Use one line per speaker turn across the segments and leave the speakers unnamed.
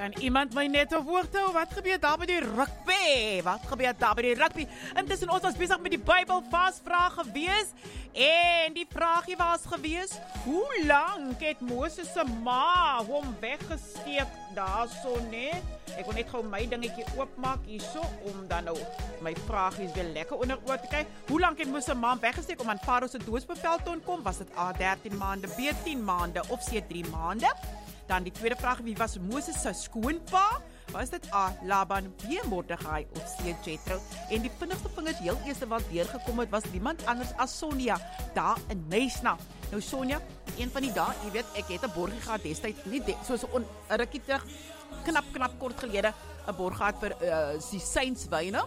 Kan iemand my net op hoogte hou? Wat gebeur daar by die rugby? Intussen ons was besig met die Bybelvasvraag gewees. En die vraagie was gewees: hoe lank het Moses se ma hom weggesteek daarso, nee? Ek wil net gou my dingetjie oopmaak hierso om dan nou my vraagies weer lekker onder oor te kyk. Hoe lank het Moses se ma weggesteek om aan Farao se doodsbevel te ontkom? Was dit A 13 maande, B 10 maande of C 3 maande? Dan die tweede vraag: wie was Moses se skoonpa? Was dit A Laban, B Mordegai of C Jethro? En die vinnigste vingers heel eerste wat deurgekom het was niemand anders as Sonja daar in Nysna. Nou Sonja, een van die dae, jy weet, ek het 'n borgie gehad destyds, nie soos 'n rukkie terug, knap kort gelede 'n borg gehad vir die Saintswyne.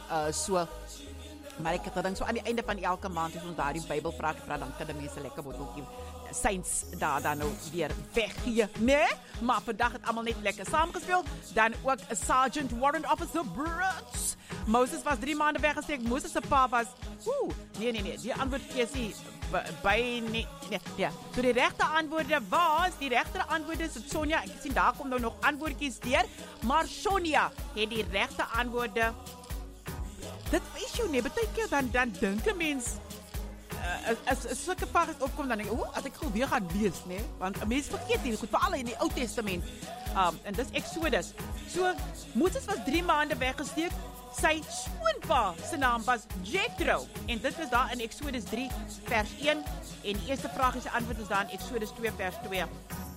Maar ek het gedink so aan die einde van elke maand as ons daardie Bybelvraag vra, dan kan die mense lekker botteltjie Saints daar dan nou weer weggee, nee? Maar vandag het almal net lekker saamgespeel. Dan ook 'n Sergeant Warrant Officer Brits. Moses was 3 maande weggesteek. Moses se pa was nee, die antwoord is nie nee. So die regte antwoorde is Sonja. Ek sien daar kom nou nog antwoordjies deur, maar Sonja het die regte antwoorde. Dit is jou nie, baie keer dan dink 'n mens as sulke vrae opkom, dan denk ek, as ek gou weer gaan lees, nee, want 'n mens vergeet nie goed, veral in die Ou Testament. En dis Exodus. So Moses was 3 maande weggesteek. Sy skoonpa se naam was Jethro. En dit is daar in Exodus 3 vers 1 en die eerste vraag se antwoord is daar in Exodus 2 vers 2.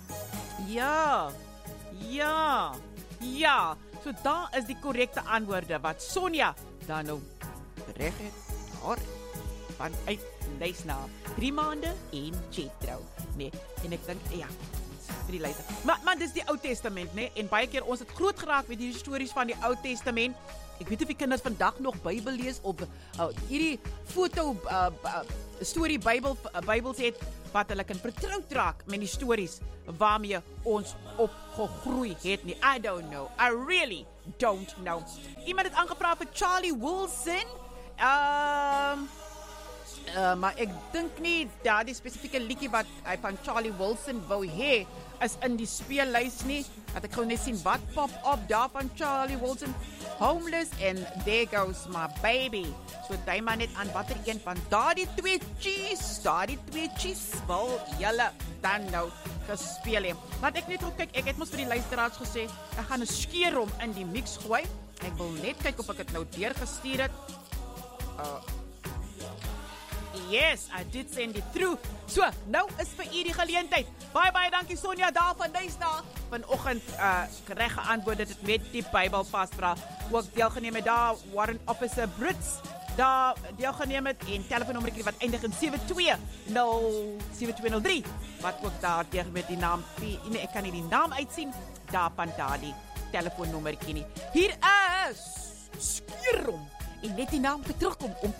Ja. So daar is die korrekte antwoorde wat Sonja dan nou reg het. Vanuit Nysna, 3 maande en Jethro. Nee, en ek dink vir die luister. Maar dis die Ou Testament, nee, en baie keer ons het groot geraak met die stories van die Ou Testament. Ek weet of die kinders vandag nog Bybel lees of hierdie foto storie Bybels het wat hulle kan vertroud raak met die stories waarmee ons opgegroei het nie. I don't know. I really don't know. Iemand het aangevra vir Charlie Wilson. Maar ek dink nie daardie spesifieke liedjie wat hy van Charlie Wilson wou hê is in die speellys nie. Dat ek gou net sien wat pop op daar van Charlie Wilson. Homeless and There Goes My Baby. So dui maar net aan watter een van daardie twee cheese wil julle dan nou gespeel hê. Laat ek net kyk, ek het mos vir die luisteraars gesê, ek gaan 'n skeerom in die mix gooi. Ek wil net kyk of ek dit nou deurgestuur het. Yes, I did send it through. So, nou is vir u die geleentheid. Baie dankie Sonja daar van Nysna. Vanoggend reg geantwoord dit met die Bybelvasvraag. Ook deelgeneem het daar Warrant Officer Brits. Daar deelgeneem het en telefoonnommertjie wat eindig in 7203. Wat ook daar deur met die naam nee, ek kan nie die naam uitsien daarvan daardie telefoonnommertjie nie. Hier is Skeerom en net die naam terugkom om